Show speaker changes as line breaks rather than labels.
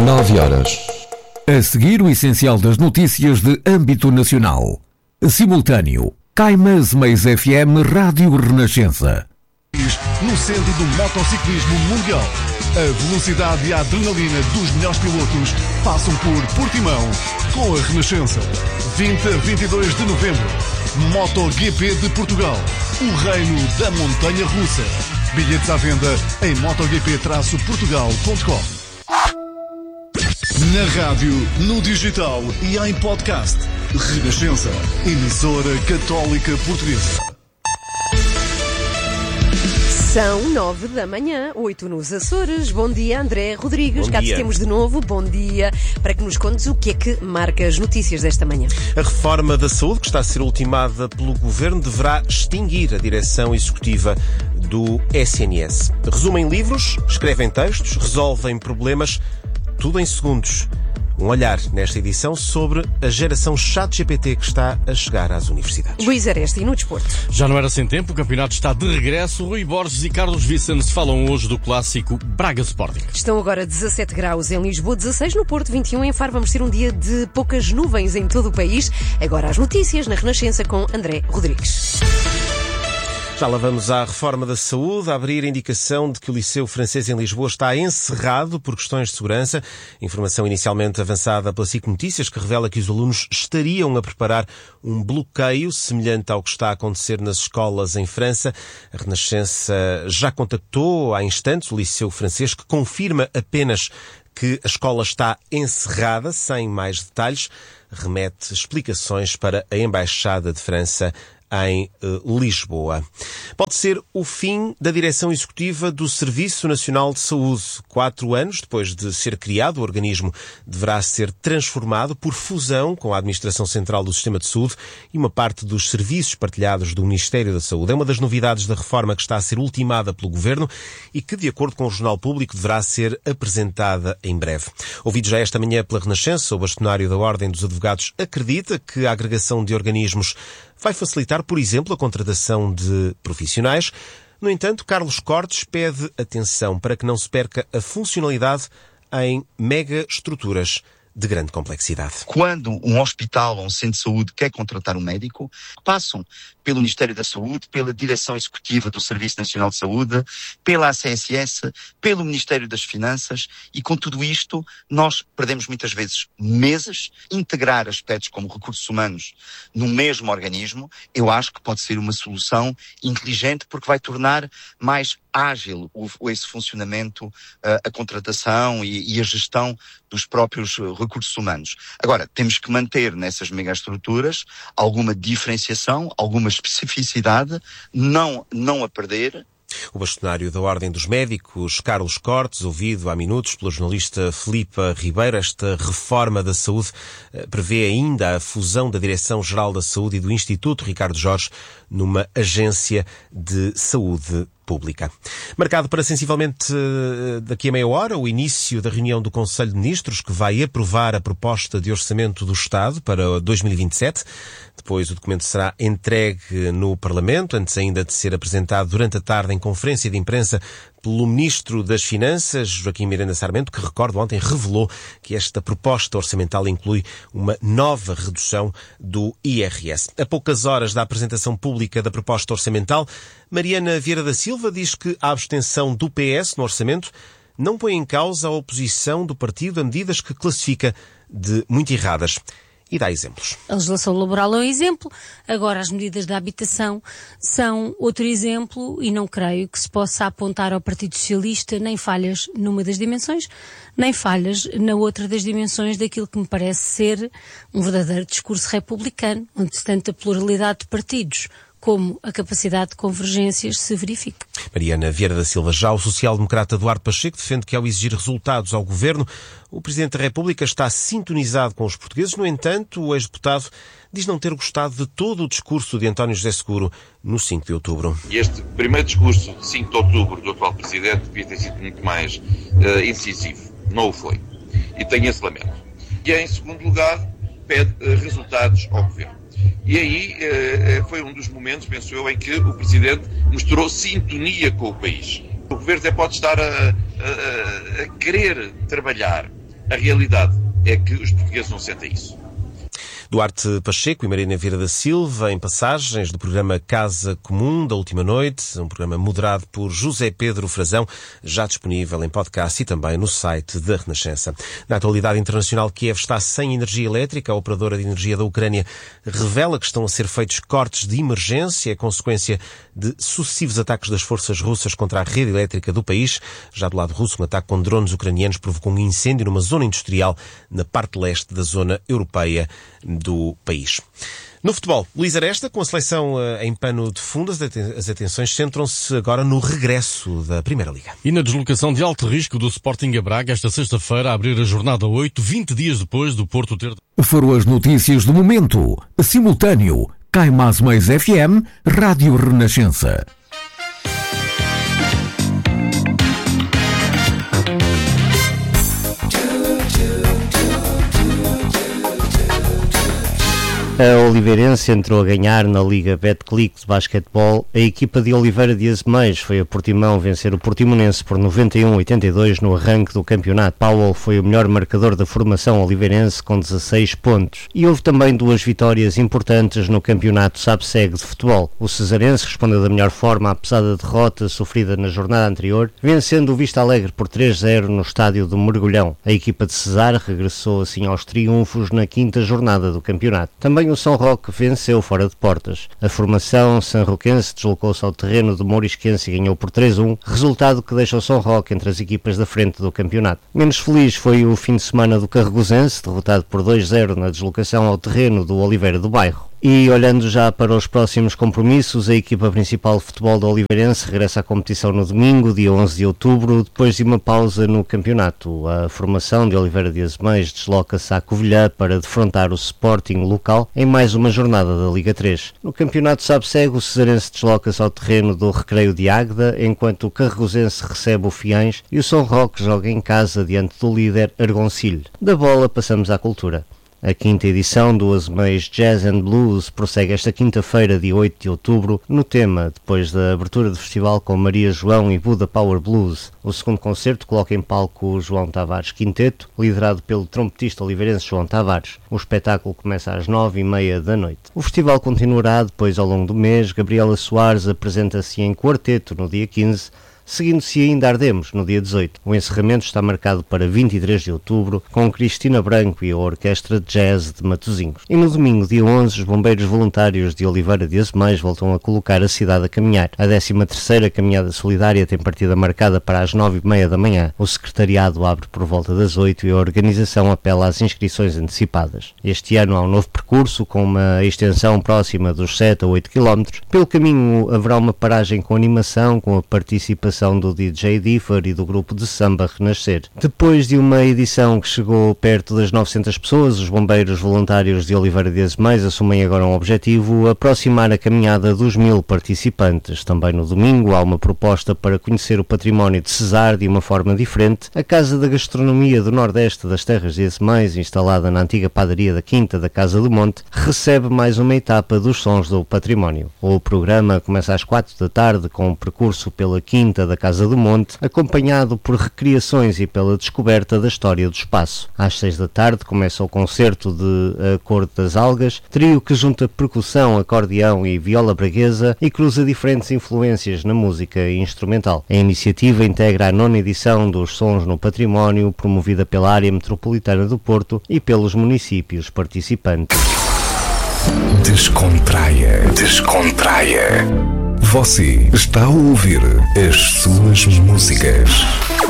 9 horas. A seguir, o essencial das notícias de âmbito nacional. Simultâneo. Caimãs Meias FM Rádio Renascença.
No centro do motociclismo mundial. A velocidade e a adrenalina dos melhores pilotos passam por Portimão com a Renascença. 20 a 22 de novembro. MotoGP de Portugal. O reino da montanha russa. Bilhetes à venda em motogp-portugal.com. Na rádio, no digital e em podcast. Renascença. Emissora católica portuguesa.
São 9 da manhã, 8 nos Açores. Bom dia, André Rodrigues. Cá te temos de novo. Bom dia. Para que nos contes o que é que marca as notícias desta manhã.
A reforma da saúde, que está a ser ultimada pelo Governo, deverá extinguir a direção executiva do SNS. Resumem livros, escrevem textos, resolvem problemas, tudo em segundos. Um olhar nesta edição sobre a geração ChatGPT que está a chegar às universidades.
Luís Aresta, e no desporto?
Já não era sem tempo, o campeonato está de regresso. Rui Borges e Carlos Vicens falam hoje do clássico Braga Sporting.
Estão agora 17 graus em Lisboa, 16 no Porto, 21 em Faro. Vamos ter um dia de poucas nuvens em todo o país. Agora as notícias na Renascença com André Rodrigues.
Já lá vamos à reforma da saúde, a abrir a indicação de que o Liceu Francês em Lisboa está encerrado por questões de segurança. Informação inicialmente avançada pela SIC Notícias, que revela que os alunos estariam a preparar um bloqueio semelhante ao que está a acontecer nas escolas em França. A Renascença já contactou há instantes o Liceu Francês, que confirma apenas que a escola está encerrada, sem mais detalhes. Remete explicações para a Embaixada de França em Lisboa. Pode ser o fim da direção executiva do Serviço Nacional de Saúde. 4 anos depois de ser criado, o organismo deverá ser transformado por fusão com a Administração Central do Sistema de Saúde e uma parte dos serviços partilhados do Ministério da Saúde. É uma das novidades da reforma que está a ser ultimada pelo Governo e que, de acordo com o Jornal Público, deverá ser apresentada em breve. Ouvido já esta manhã pela Renascença, o bastonário da Ordem dos Advogados acredita que a agregação de organismos vai facilitar, por exemplo, a contratação de profissionais. No entanto, Carlos Cortes pede atenção para que não se perca a funcionalidade em mega-estruturas de grande complexidade.
Quando um hospital ou um centro de saúde quer contratar um médico, passam pelo Ministério da Saúde, pela Direção Executiva do Serviço Nacional de Saúde, pela ACSS, pelo Ministério das Finanças, e com tudo isto nós perdemos muitas vezes meses. Integrar aspectos como recursos humanos no mesmo organismo, eu acho que pode ser uma solução inteligente, porque vai tornar mais ágil esse funcionamento, a contratação e a gestão dos próprios recursos humanos. Agora, temos que manter nessas megaestruturas alguma diferenciação, alguma especificidade, não a perder.
O bastonário da Ordem dos Médicos, Carlos Cortes, ouvido há minutos pelo jornalista Filipe Ribeiro. Esta reforma da saúde prevê ainda a fusão da Direção-Geral da Saúde e do Instituto Ricardo Jorge numa agência de saúde pública. Marcado para sensivelmente daqui a meia hora o início da reunião do Conselho de Ministros, que vai aprovar a proposta de orçamento do Estado para 2027. Depois o documento será entregue no Parlamento, antes ainda de ser apresentado durante a tarde em conferência de imprensa pelo Ministro das Finanças, Joaquim Miranda Sarmento, que, recordo, ontem revelou que esta proposta orçamental inclui uma nova redução do IRS. A poucas horas da apresentação pública da proposta orçamental, Mariana Vieira da Silva diz que a abstenção do PS no orçamento não põe em causa a oposição do partido a medidas que classifica de muito erradas. E dá exemplos.
A legislação laboral é um exemplo, agora as medidas da habitação são outro exemplo, e não creio que se possa apontar ao Partido Socialista nem falhas numa das dimensões, nem falhas na outra das dimensões daquilo que me parece ser um verdadeiro discurso republicano, onde tanta pluralidade de partidos como a capacidade de convergências se verifica.
Mariana Vieira da Silva. Já o social-democrata Eduardo Pacheco defende que, ao exigir resultados ao Governo, o Presidente da República está sintonizado com os portugueses. No entanto, o ex-deputado diz não ter gostado de todo o discurso de António José Seguro no 5 de outubro.
Este primeiro discurso de 5 de outubro do atual Presidente devia ter sido muito mais incisivo. Não o foi. E tem esse lamento. E, em segundo lugar, pede resultados ao Governo. E aí foi um dos momentos, penso eu, em que o Presidente mostrou sintonia com o país. O Governo até pode estar a querer trabalhar A realidade é que os portugueses não sentem isso.
Duarte Pacheco e Marina Vieira da Silva, em passagens do programa Casa Comum da última noite, um programa moderado por José Pedro Frazão, já disponível em podcast e também no site da Renascença. Na atualidade internacional, Kiev está sem energia elétrica. A operadora de energia da Ucrânia revela que estão a ser feitos cortes de emergência, consequência de sucessivos ataques das forças russas contra a rede elétrica do país. Já do lado russo, um ataque com drones ucranianos provocou um incêndio numa zona industrial na parte leste da zona europeia do país. No futebol, Luís Aresta, com a seleção em pano de fundo, as atenções centram-se agora no regresso da Primeira Liga.
E na deslocação de alto risco do Sporting a Braga, esta sexta-feira, a abrir a jornada 8, 20 dias depois do Porto ter...
Foram as notícias do momento. Simultâneo, Cai Mais Mais FM, Rádio Renascença.
A Oliveirense entrou a ganhar na Liga Betclic de basquetebol. A equipa de Oliveira de Azeméis foi a Portimão vencer o Portimonense por 91-82 no arranque do campeonato. Powell foi o melhor marcador da formação oliveirense com 16 pontos. E houve também duas vitórias importantes no campeonato SABSEG de futebol. O Cesarense respondeu da melhor forma à pesada derrota sofrida na jornada anterior, vencendo o Vista Alegre por 3-0 no estádio do Mergulhão. A equipa de Cesar regressou assim aos triunfos na quinta jornada do campeonato. Também o São Roque venceu fora de portas. A formação sanroquense deslocou-se ao terreno do Mourisquense e ganhou por 3-1, resultado que deixa o São Roque entre as equipas da frente do campeonato. Menos feliz foi o fim de semana do Carregozense, derrotado por 2-0 na deslocação ao terreno do Oliveira do Bairro. E olhando já para os próximos compromissos, a equipa principal de futebol da Oliveirense regressa à competição no domingo, dia 11 de outubro, depois de uma pausa no campeonato. A formação de Oliveira de Azeméis desloca-se à Covilhã para defrontar o Sporting local em mais uma jornada da Liga 3. No campeonato SABSEG, o Cesarense desloca-se ao terreno do Recreio de Águeda, enquanto o Carregozense recebe o Fiães e o São Roque joga em casa diante do líder Argoncilho. Da bola passamos à cultura. A quinta edição do Azeméis Jazz and Blues prossegue esta quinta-feira, dia 8 de outubro, no tema, depois da abertura do festival com Maria João e Buda Power Blues. O segundo concerto coloca em palco o João Tavares Quinteto, liderado pelo trompetista oliveirense João Tavares. O espetáculo começa às 9h30 da noite. O festival continuará depois ao longo do mês. Gabriela Soares apresenta-se em quarteto no dia 15, seguindo-se ainda Ardemos, no dia 18. O encerramento está marcado para 23 de outubro, com Cristina Branco e a Orquestra Jazz de Matosinhos. E no domingo, dia 11, os bombeiros voluntários de Oliveira de Azeméis voltam a colocar a cidade a caminhar. A 13ª Caminhada Solidária tem partida marcada para as 9h30 da manhã. O secretariado abre por volta das 8 e a organização apela às inscrições antecipadas. Este ano há um novo percurso, com uma extensão próxima dos 7 a 8 km. Pelo caminho haverá uma paragem com animação, com a participação do DJ Differ e do grupo de samba Renascer. Depois de uma edição que chegou perto das 900 pessoas, os bombeiros voluntários de Oliveira de Azeméis assumem agora um objetivo: aproximar a caminhada dos 1000 participantes. Também no domingo há uma proposta para conhecer o património de Cesar de uma forma diferente. A Casa da Gastronomia do Nordeste das Terras de Azeméis, instalada na antiga padaria da Quinta da Casa do Monte, recebe mais uma etapa dos Sons do Património. O programa começa às 4 da tarde com um percurso pela Quinta da Casa do Monte, acompanhado por recriações e pela descoberta da história do espaço. Às 6 da tarde começa o concerto de A Cor das Algas, trio que junta percussão, acordeão e viola braguesa e cruza diferentes influências na música instrumental. A iniciativa integra a 9ª edição dos Sons no Património, promovida pela Área Metropolitana do Porto e pelos municípios participantes.
Descontraia. Descontraia. Você está a ouvir as suas músicas.